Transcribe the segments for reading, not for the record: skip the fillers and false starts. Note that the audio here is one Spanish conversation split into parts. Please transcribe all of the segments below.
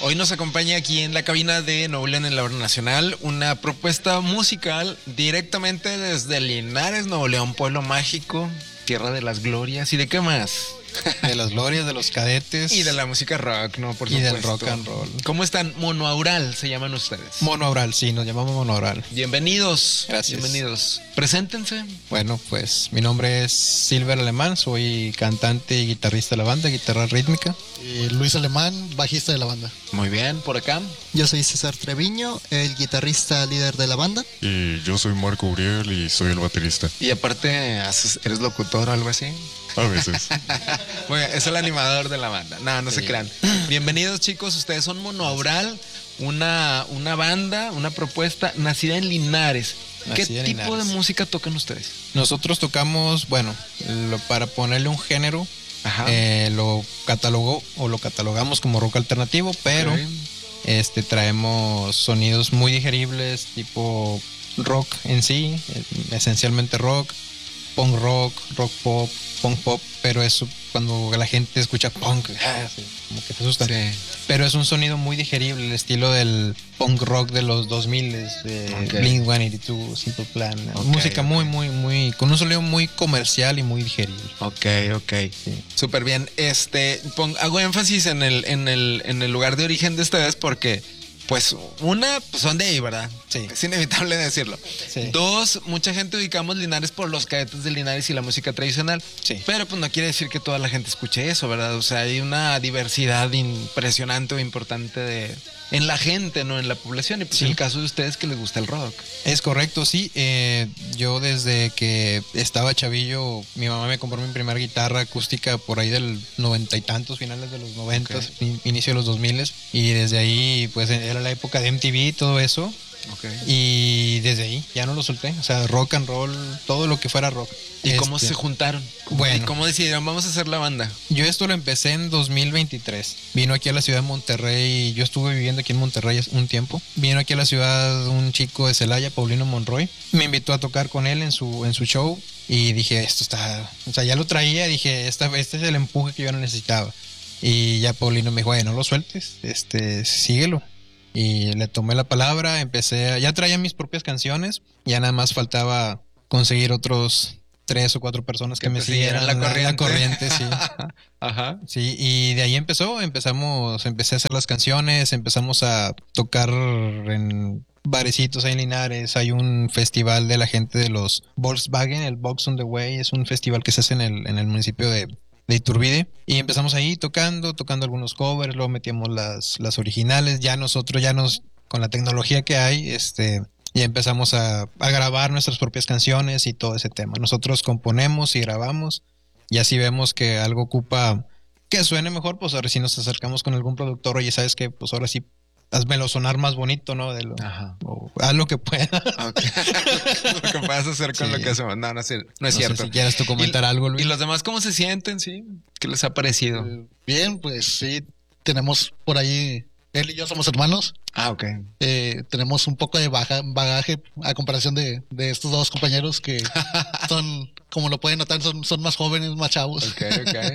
Hoy nos acompaña aquí en la cabina de Nuevo León en la Hora Nacional una propuesta musical directamente desde Linares, Nuevo León, pueblo mágico, tierra de las glorias. ¿Y de qué más? De las glorias, de los cadetes. Y de la música rock, ¿no? Por y supuesto. del rock and roll. ¿Cómo están? Monoaural se llaman ustedes. Monoaural, sí, nos llamamos Monoaural. Bienvenidos. Gracias. Bienvenidos. Preséntense. Bueno, pues mi nombre es Silver Alemán, soy cantante y guitarrista de la banda, guitarra rítmica. Luis Alemán, bajista de la banda. Muy bien, por acá. Yo soy César Treviño, el guitarrista líder de la banda. Y yo soy Marco Uriel y soy el baterista. Y aparte, ¿eres locutor o algo así? A veces. Bueno, es el animador de la banda. No Sí. se crean. Bienvenidos, chicos. Ustedes son Monoaural, una banda, una propuesta nacida en Linares. ¿Qué Nacida en tipo Linares. de música tocan ustedes? Nosotros tocamos, bueno, para ponerle un género, Ajá. lo catalogamos como rock alternativo, pero Ok. traemos sonidos muy digeribles, tipo rock en sí, esencialmente rock, punk rock, rock pop, punk pop, pero eso cuando la gente escucha punk, sí, como que te asustan. Sí. Pero es un sonido muy digerible, el estilo del punk rock de los 2000, de Ok. Blink-182, Simple Plan. Ok, Música ok. muy, con un sonido muy comercial y muy digerible. Ok. Sí. Súper bien. Hago énfasis en el lugar de origen de ustedes porque, pues, pues son de ahí, ¿verdad? Sí. Es inevitable decirlo. Sí. Dos, mucha gente ubicamos Linares por los cadetes de Linares y la música tradicional. Sí. Pero pues no quiere decir que toda la gente escuche eso, ¿verdad? O sea, hay una diversidad impresionante o importante en la gente, ¿no? En la población. Y pues Sí. el caso de ustedes que les gusta el rock. Es correcto, sí. Yo desde que estaba chavillo, mi mamá me compró mi primera guitarra acústica por ahí del 90 y tantos, finales de los 90, Ok. inicio de los 2000, y desde ahí pues era la época de MTV y todo eso, Ok. y desde ahí ya no lo solté, o sea, rock and roll, todo lo que fuera rock. ¿Y cómo se juntaron? Bueno. ¿Y cómo decidieron vamos a hacer la banda? Yo esto lo empecé en 2023. Vino aquí a la ciudad de Monterrey. Yo estuve viviendo aquí en Monterrey un tiempo. Vino aquí a la ciudad un chico de Celaya, Paulino Monroy. Me invitó a tocar con él en su show. Y dije, esto está... O sea, ya lo traía. Dije, este es el empuje que yo necesitaba. Y ya Paulino me dijo, no lo sueltes. Síguelo. Y le tomé la palabra. Ya traía mis propias canciones. Ya nada más faltaba conseguir otros 3 o 4 personas que me te siguieran siguieran la corriente, sí. Ajá. Sí, y de ahí empecé a hacer las canciones, empezamos a tocar en barecitos ahí en Linares. Hay un festival de la gente de los Volkswagen, el Box on the Way, es un festival que se hace en el municipio de Iturbide, y empezamos ahí tocando algunos covers, luego metíamos las originales, con la tecnología que hay, ya empezamos a grabar nuestras propias canciones y todo ese tema. Nosotros componemos y grabamos, y así vemos que algo ocupa que suene mejor, pues ahora sí nos acercamos con algún productor, oye, ¿sabes qué? Pues ahora sí, házmelo sonar más bonito, ¿no? Ajá. O haz lo que pueda. Ok. Lo que puedas hacer con Sí. lo que hacemos. No es No sé cierto. si quieres tú comentar algo, Luis. ¿Y los demás cómo se sienten, sí? ¿Qué les ha parecido? Bien, pues sí, tenemos por ahí, él y yo somos hermanos. Ah, ok. Tenemos un poco de bagaje a comparación de estos dos compañeros que son, como lo pueden notar, son más jóvenes, más chavos. Ok.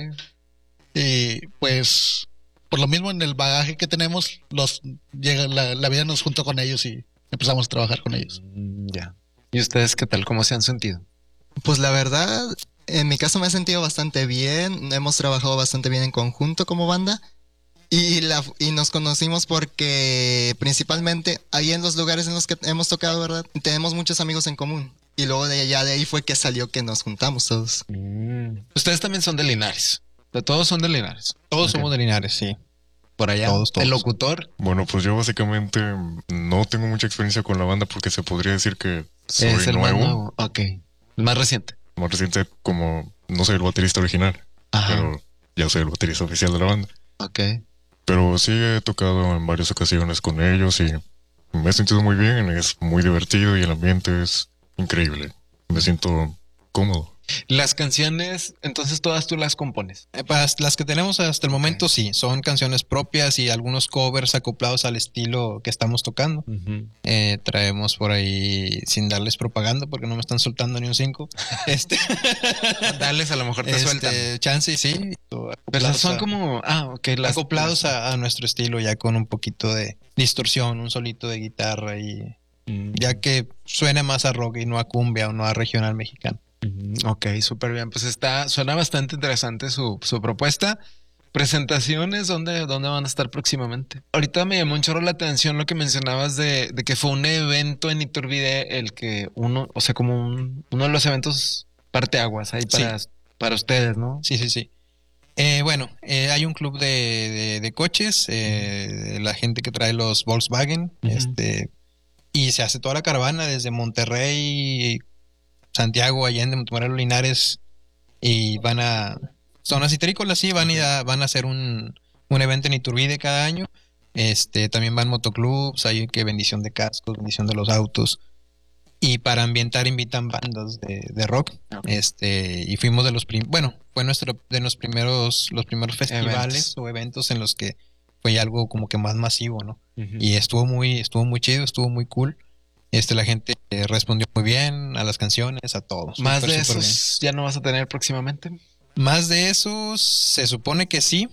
Y pues, por lo mismo, en el bagaje que tenemos, la vida nos juntó con ellos y empezamos a trabajar con ellos. Ya. ¿Y ustedes qué tal? ¿Cómo se han sentido? Pues la verdad, en mi caso me he sentido bastante bien, hemos trabajado bastante bien en conjunto como banda y nos conocimos porque principalmente ahí en los lugares en los que hemos tocado, ¿verdad? Tenemos muchos amigos en común y luego de ahí fue que salió que nos juntamos todos. Ustedes también son de Linares. De todos son de Linares. Todos Ok. somos de Linares, sí. Por allá. Todos. El locutor. Bueno, pues yo básicamente no tengo mucha experiencia con la banda porque se podría decir que soy Es el más nuevo. nuevo. Ok. El más reciente. Más reciente, como no soy el baterista original, Ajá. pero ya soy el baterista oficial de la banda. Ok. Pero sí he tocado en varias ocasiones con ellos y me he sentido muy bien, es muy divertido y el ambiente es increíble. Me siento cómodo. Las canciones, entonces todas tú las compones. Para las que tenemos hasta el momento, sí, son canciones propias y algunos covers acoplados al estilo que estamos tocando. Traemos por ahí, sin darles propaganda, porque no me están soltando ni un 5. Darles, a lo mejor te sueltan. Chance, sí. Pero son como, las acoplados a nuestro estilo, ya con un poquito de distorsión, un solito de guitarra y ya que suene más a rock y no a cumbia o no a regional mexicano. Ok, súper bien. Pues suena bastante interesante su propuesta. Presentaciones, ¿dónde van a estar próximamente? Ahorita me llamó un chorro la atención lo que mencionabas de que fue un evento en Iturbide el que uno de los eventos parteaguas ahí para ustedes, ¿no? Sí. Bueno, hay un club de coches, la gente que trae los Volkswagen, y se hace toda la caravana desde Monterrey, Santiago, Allende, Montemorelos, Linares, y van a zonas citrícolas, sí, van a hacer un evento en Iturbide cada año. También van motoclubs, hay que bendición de cascos, bendición de los autos. Y para ambientar invitan bandas de rock. Y fuimos de los fue de los primeros festivales o eventos en los que fue algo como que más masivo, ¿no? Y estuvo muy chido, estuvo muy cool. La gente respondió muy bien a las canciones, a todos. ¿Más de esos ya no vas a tener próximamente? Más de esos, se supone que sí.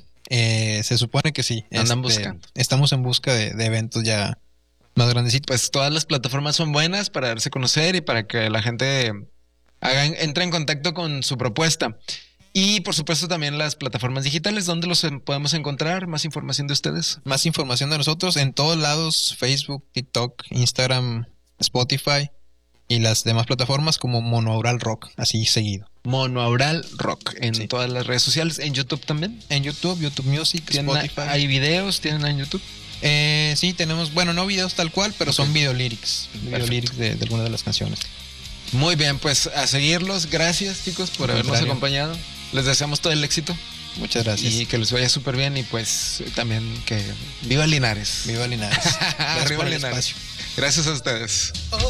Andan buscando. Estamos en busca de eventos ya más grandecitos. Pues todas las plataformas son buenas para darse a conocer y para que la gente entre en contacto con su propuesta. Y por supuesto también las plataformas digitales, ¿dónde los podemos encontrar? Más información de ustedes. Más información de nosotros en todos lados: Facebook, TikTok, Instagram, Spotify y las demás plataformas como Monoaural Rock, así seguido. Monoaural Rock en todas las redes sociales. ¿En YouTube también? En YouTube Music, Spotify. ¿Hay videos? ¿Tienen en YouTube? Sí, tenemos, no videos tal cual, pero son videolyrics. Videolyrics de algunas de las canciones. Muy bien, pues a seguirlos. Gracias, chicos, por habernos acompañado. Les deseamos todo el éxito. Muchas gracias. Y que les vaya súper bien. Y pues también que viva Linares. Viva Linares. Arriba Linares. Gracias a ustedes.